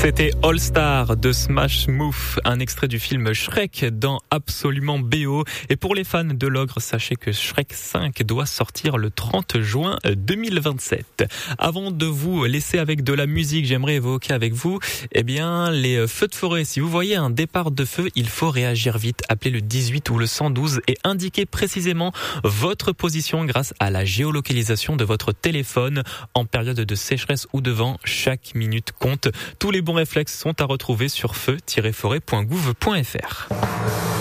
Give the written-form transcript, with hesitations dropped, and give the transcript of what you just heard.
C'était All Star de Smash Mouth, un extrait du film Shrek dans Absolument BO. Et pour les fans de l'ogre, sachez que Shrek 5 doit sortir le 30 juin 2027. Avant de vous laisser avec de la musique, j'aimerais évoquer avec vous, les feux de forêt. Si vous voyez un départ de feu, il faut réagir vite. Appelez le 18 ou le 112 et indiquez précisément votre position grâce à la géolocalisation de votre téléphone. En période de sécheresse ou de vent, chaque minute compte. Tous les bons réflexes sont à retrouver sur feu-forêt.gouv.fr.